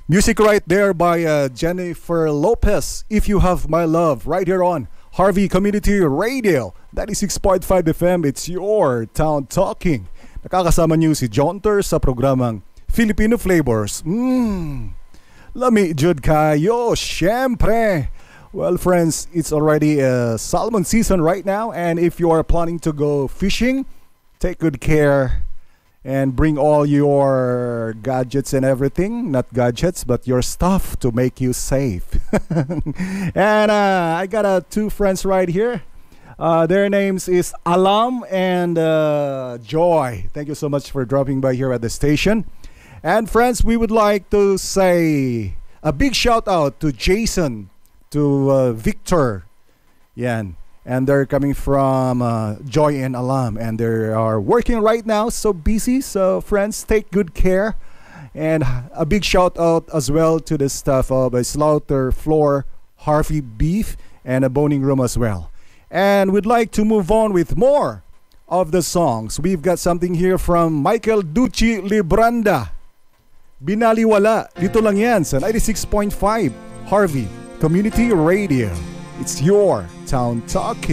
Music right there by Jennifer Lopez. If You Have My Love, right here on Harvey Community Radio, 96.5 FM. It's your town talking. Nakakasama niyo si Jonter sa programang Filipino Flavors. Lami jud kayo, syempre. Well, friends, it's already salmon season right now, and if you are planning to go fishing, take good care and bring all your gadgets and everything, not gadgets but your stuff to make you safe. And I got two friends right here. Their names is Alam and Joy. Thank you so much for dropping by here at the station. And friends, we would like to say a big shout out to Jason, to Victor, yan. And they're coming from Joy and Alam, and they are working right now, so busy. So friends, take good care. And a big shout out as well to the staff of a Slaughter Floor, Harvey Beef, and a boning room as well. And we'd like to move on with more of the songs. We've got something here from Michael Ducci Libranda. Binaliwala. Dito lang yan sa 96.5 Harvey Community Radio. It's your town talking.